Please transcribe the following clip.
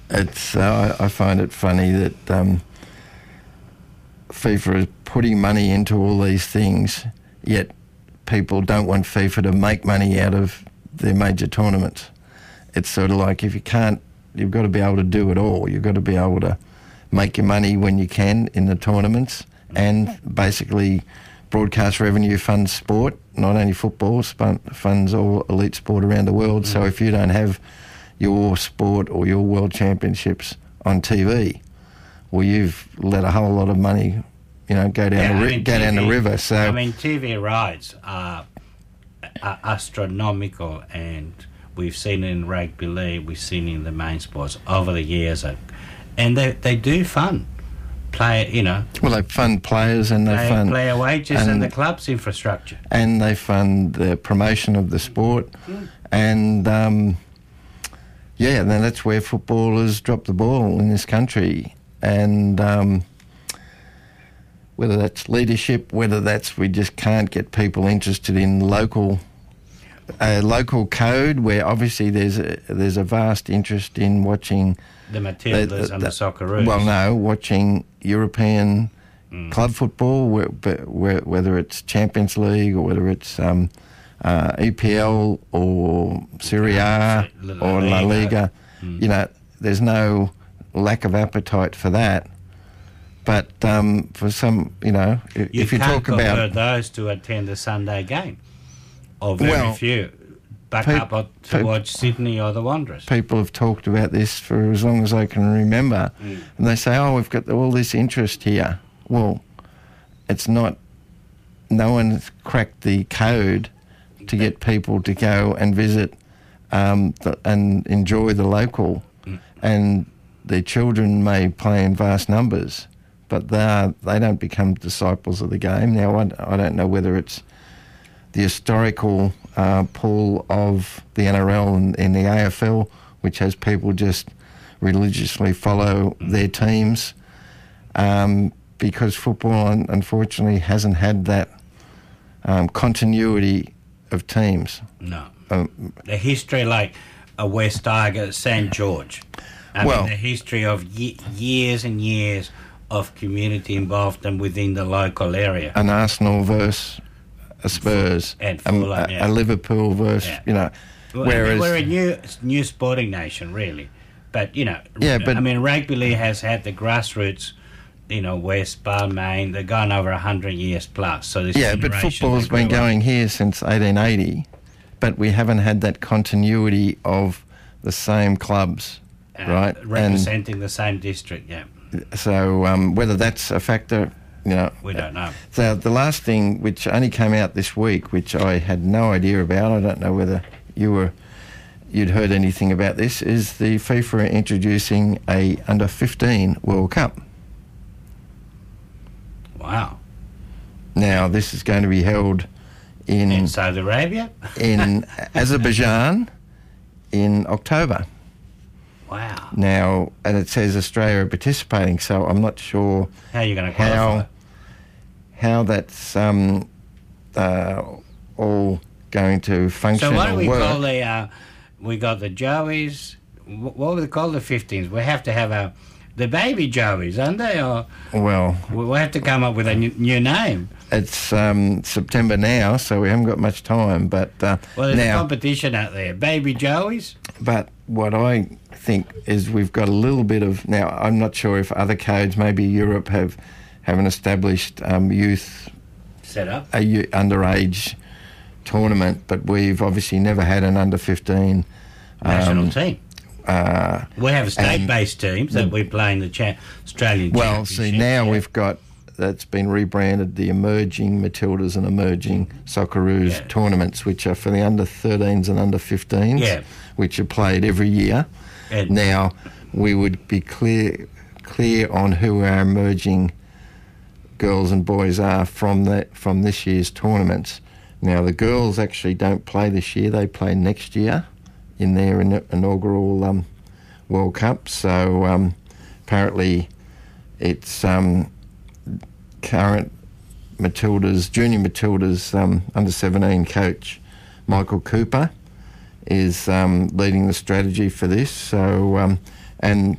It's I find it funny that FIFA is putting money into all these things, yet people don't want FIFA to make money out of their major tournaments. It's sort of like if you can't, you've got to be able to do it all. You've got to be able to make your money when you can in the tournaments, and basically broadcast revenue funds sport, not only football, funds all elite sport around the world. So if you don't have your sport or your world championships on TV, well, you've let a whole lot of money, go down the river. So TV rights are astronomical, and we've seen it in rugby league, we've seen it in the main sports over the years, and they do fund Well, they fund players, and they fund player wages and the club's infrastructure, and they fund the promotion of the sport, and then that's where footballers drop the ball in this country, and whether that's leadership, whether that's we just can't get people interested in local code, where obviously there's a vast interest in watching the Matildas and the Socceroos. Well, no, watching European club football, whether it's Champions League or whether it's EPL or Serie A or La Liga. There's no lack of appetite for that. But for some, if you talk about... You can't those to attend a Sunday game, or very few. To watch Sydney or the Wanderers. People have talked about this for as long as I can remember, and they say, we've got all this interest here. Well, it's not... No one's cracked the code to get people to go and visit and enjoy the local, and their children may play in vast numbers, but they don't become disciples of the game. Now, I don't know whether it's the historical pull of the NRL and the AFL, which has people just religiously follow their teams, because football, unfortunately, hasn't had that continuity of teams. No. The history, like a West Tigers, St George. The history of years and years of community involvement within the local area. An Arsenal versus a Spurs, and Fulham, a Liverpool versus, whereas... We're a new sporting nation, really. But, rugby league has had the grassroots, West, Balmain, they've gone over 100 years plus. So this but football's been going here since 1880, but we haven't had that continuity of the same clubs, right? Representing the same district, So whether that's a factor... we don't know. So the last thing, which only came out this week, which I had no idea about, I don't know whether you'd heard anything about this, is the FIFA introducing a under-15 World Cup. Wow. Now, this is going to be held in Saudi Arabia? In Azerbaijan in October. Wow. Now, and it says Australia are participating, so I'm not sure how you're going to qualify. How that's all going to function. So what do we work. call we got the Joeys, what do we call the 15s? We have to have the baby Joeys, aren't they? Or we'll have to come up with a new name. It's September now, so we haven't got much time. But there's a competition out there, baby Joeys. But what I think is we've got a little bit of... Now, I'm not sure if other codes, maybe Europe, have an established youth... set up? Underage tournament, but we've obviously never had an under-15... national team. We have state-based teams that we play in the Australian Championship. Well, see, now we've got... That's been rebranded the Emerging Matildas and Emerging Socceroos tournaments, which are for the under-13s and under-15s, which are played every year. And now, we would be clear on who our emerging girls and boys are from this year's tournaments. Now, the girls actually don't play this year; they play next year in their inaugural World Cup. So apparently, it's current Matildas, junior Matildas under-17 coach Michael Cooper is leading the strategy for this. So and